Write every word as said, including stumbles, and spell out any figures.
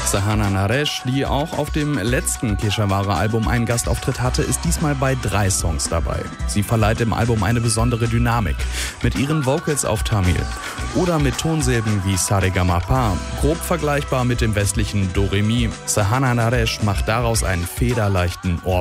Sahana Naresh, die auch auf dem letzten Keshavara-Album einen Gastauftritt hatte, ist diesmal bei drei Songs dabei. Sie verleiht dem Album eine besondere Dynamik. Mit ihren Vocals auf Tamil oder mit Tonsilben wie Saregama-Pa, grob vergleichbar mit dem westlichen Do-Re-Mi. Sahana Naresh macht daraus einen federleichten Ohrwurm.